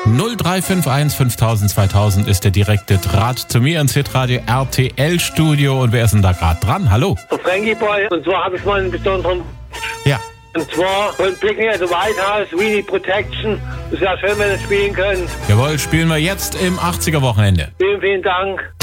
0351 5000 2000 ist der direkte Draht zu mir ins Hitradio RTL Studio. Und wer ist denn da gerade dran? Hallo. Frankie Boy. Und zwar habe ich mal einen besonderen... Ja. Und zwar von Picking at the White House, Weenie Protection. Ist ja schön, wenn ihr spielen könnt. Jawohl, spielen wir jetzt im 80er-Wochenende. Vielen, vielen Dank.